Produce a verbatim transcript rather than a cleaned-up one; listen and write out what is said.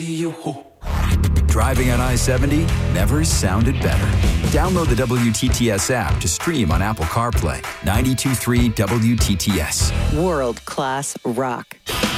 Driving on I seventy never sounded better. Download the W T T S app to stream on Apple CarPlay. ninety-two point three W T T S. World-class rock.